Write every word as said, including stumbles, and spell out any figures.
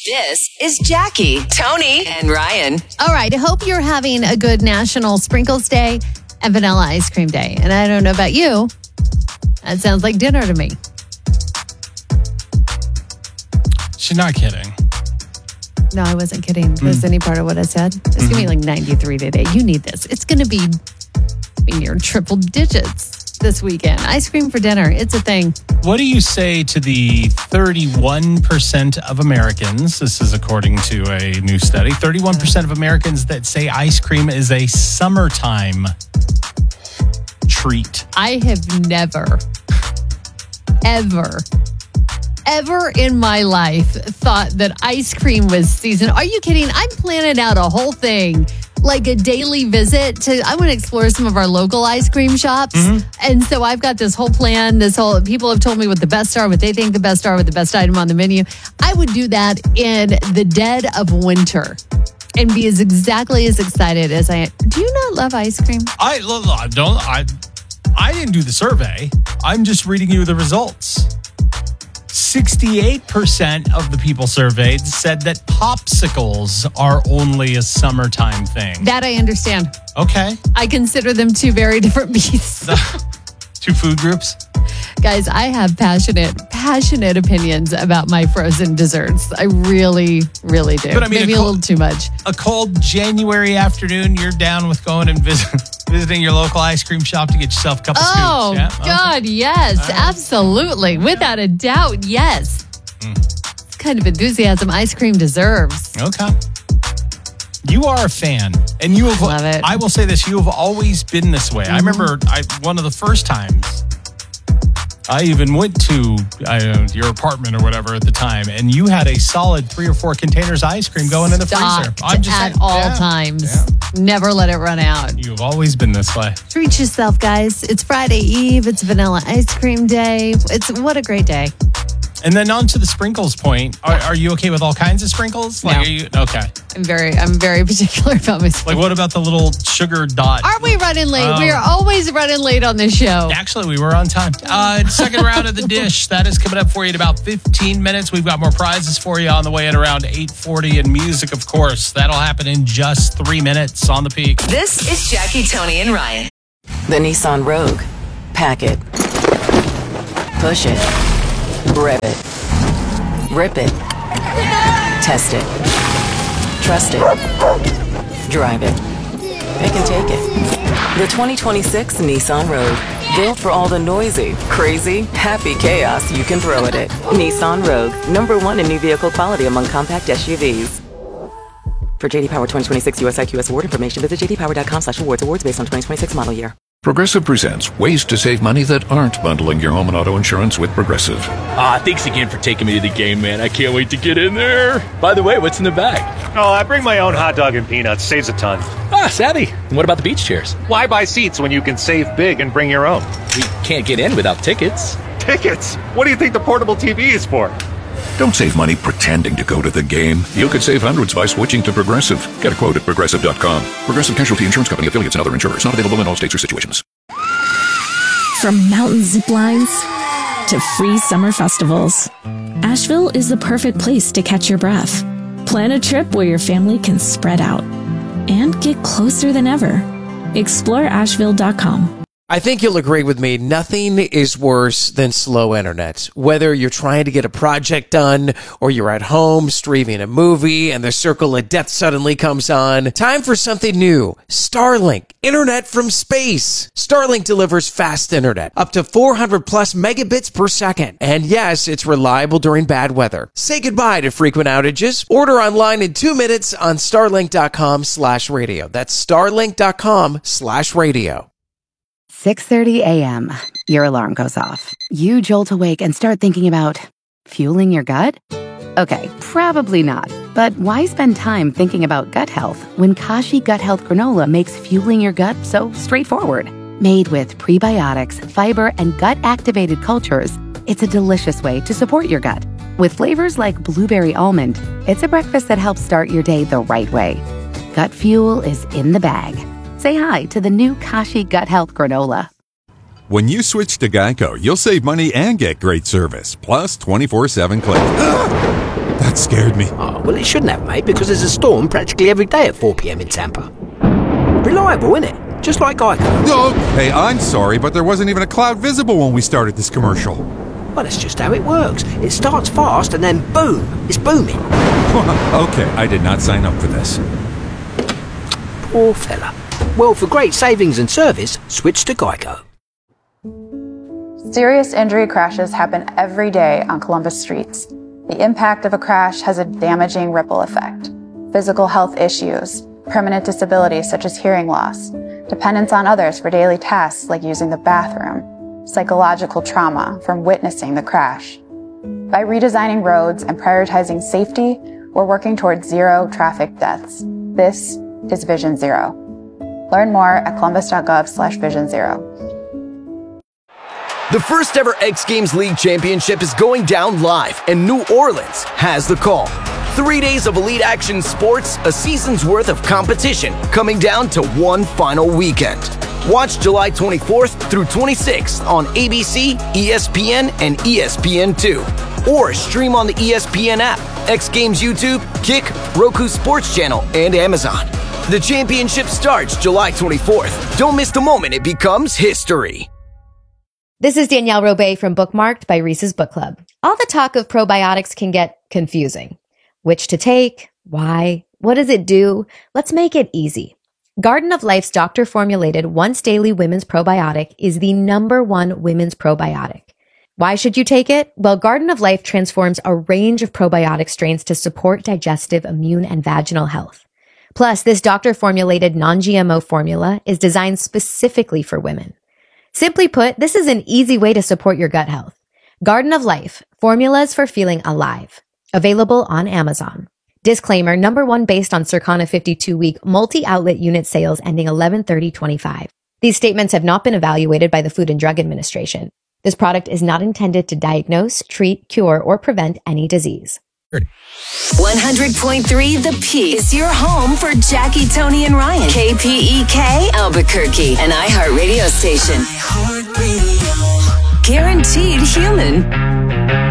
This is Jackie, Tony, and Ryan. All right. I hope you're having a good National Sprinkles Day and Vanilla Ice Cream Day. And I don't know about you. That sounds like dinner to me. She's not kidding. No, I wasn't kidding. Was mm. any part of what I said? It's mm-hmm. going to be like ninety-three today. You need this. It's going to be near triple digits this weekend. Ice cream for dinner. It's a thing. What do you say to the thirty-one percent of Americans, this is according to a new study, thirty-one percent of Americans that say ice cream is a summertime treat? I have never, ever, ever in my life thought that ice cream was season. Are you kidding? I'm planning out a whole thing. Like a daily visit to, I want to explore some of our local ice cream shops. Mm-hmm. And so I've got this whole plan, this whole, people have told me what the best are, what they think the best are, what the best item on the menu. I would do that in the dead of winter and be as exactly as excited as I am. Do you not love ice cream? I, I don't, I, I didn't do the survey. I'm just reading you the results. sixty-eight percent of the people surveyed said that popsicles are only a summertime thing. That I understand. Okay. I consider them two very different beasts. Two food groups? Guys, I have passionate, passionate opinions about my frozen desserts. I really, really do. But I mean, Maybe a, cold, a little too much. A cold January afternoon, you're down with going and visit, visiting your local ice cream shop to get yourself a couple oh, scoops. Oh, yeah? God, okay. Yes, right. Absolutely. Without a doubt, yes. Mm. This kind of enthusiasm ice cream deserves. Okay. You are a fan, and you have. I love it. I will say this: you have always been this way. Mm-hmm. I remember I, one of the first times I even went to I don't know, your apartment or whatever at the time, and you had a solid three or four containers of ice cream going in the freezer. I'm just at saying, all yeah, times. Yeah. Never let it run out. You've always been this way. Treat yourself, guys. It's Friday Eve. It's Vanilla Ice Cream Day. It's what a great day. And then on to the sprinkles point. Are, are you okay with all kinds of sprinkles? Like, no. Are you, okay. I'm very, I'm very particular about my sprinkles. Like, what about the little sugar dot? Are we running late? Um, we are always running late on this show. Actually, we were on time. Uh, second round of the dish. That is coming up for you in about fifteen minutes. We've got more prizes for you on the way at around eight forty, and music, of course. That'll happen in just three minutes on the peak. This is Jackie, Tony, and Ryan. The Nissan Rogue. Pack it. Push it. Rev it. Rip it. Test it. Trust it. Drive it. It can take it. The twenty twenty-six Nissan Rogue. Built for all the noisy, crazy, happy chaos you can throw at it. Nissan Rogue. Number one in new vehicle quality among compact S U Vs. For J D Power twenty twenty-six U S I Q S award information, visit jdpower.com slash awards. Awards based on twenty twenty-six model year. Progressive presents ways to save money that aren't bundling your home and auto insurance with Progressive. Ah, thanks again for taking me to the game, man. I can't wait to get in there. By the way, what's in the bag? Oh, I bring my own hot dog and peanuts. Saves a ton. Ah, savvy. And what about the beach chairs? Why buy seats when you can save big and bring your own? We can't get in without tickets. Tickets? What do you think the portable T V is for? Don't save money pretending to go to the game. You could save hundreds by switching to Progressive. Get a quote at progressive dot com. Progressive Casualty Insurance Company, affiliates, and other insurers. Not available in all states or situations. From mountain zip lines to free summer festivals, Asheville is the perfect place to catch your breath. Plan a trip where your family can spread out and get closer than ever. explore asheville dot com. I think you'll agree with me, nothing is worse than slow internet. Whether you're trying to get a project done or you're at home streaming a movie and the circle of death suddenly comes on, time for something new. Starlink, internet from space. Starlink delivers fast internet, up to four hundred plus megabits per second. And yes, it's reliable during bad weather. Say goodbye to frequent outages. Order online in two minutes on starlink.com slash radio. That's starlink.com slash radio. six thirty a.m. Your alarm goes off. You jolt awake and start thinking about fueling your gut? Okay, probably not. But why spend time thinking about gut health when Kashi Gut Health Granola makes fueling your gut so straightforward? Made with prebiotics, fiber, and gut-activated cultures, it's a delicious way to support your gut. With flavors like blueberry almond, it's a breakfast that helps start your day the right way. Gut fuel is in the bag. Say hi to the new Kashi Gut Health Granola. When you switch to Geico, you'll save money and get great service, plus twenty-four seven claims. That scared me. Well, it shouldn't have, mate, because there's a storm practically every day at four p.m. in Tampa. Reliable, isn't it? Just like Geico. No, hey, I'm sorry, but there wasn't even a cloud visible when we started this commercial. Well, that's just how it works. It starts fast and then boom, it's booming. Okay, I did not sign up for this. Poor fella. Well, for great savings and service, switch to Geico. Serious injury crashes happen every day on Columbus streets. The impact of a crash has a damaging ripple effect. Physical health issues, permanent disabilities such as hearing loss, dependence on others for daily tasks like using the bathroom, psychological trauma from witnessing the crash. By redesigning roads and prioritizing safety, we're working towards zero traffic deaths. This is Vision Zero. Learn more at columbus.gov slash vision zero. The first ever X Games League Championship is going down live, and New Orleans has the call. Three days of elite action sports, a season's worth of competition, coming down to one final weekend. Watch July twenty-fourth through twenty-sixth on A B C, E S P N, and E S P N two. Or stream on the E S P N app, X Games YouTube, Kick, Roku Sports Channel, and Amazon. The championship starts July twenty-fourth. Don't miss the moment it becomes history. This is Danielle Robay from Bookmarked by Reese's Book Club. All the talk of probiotics can get confusing. Which to take? Why? What does it do? Let's make it easy. Garden of Life's doctor-formulated once-daily women's probiotic is the number one women's probiotic. Why should you take it? Well, Garden of Life transforms a range of probiotic strains to support digestive, immune, and vaginal health. Plus, this doctor-formulated non-G M O formula is designed specifically for women. Simply put, this is an easy way to support your gut health. Garden of Life, formulas for feeling alive. Available on Amazon. Disclaimer, number one based on Circana fifty-two week multi-outlet unit sales ending eleven thirty twenty-five. These statements have not been evaluated by the Food and Drug Administration. This product is not intended to diagnose, treat, cure, or prevent any disease. one hundred point three The Peak is your home for Jackie, Tony, and Ryan. K P E K, Albuquerque, an iHeartRadio station. Guaranteed human.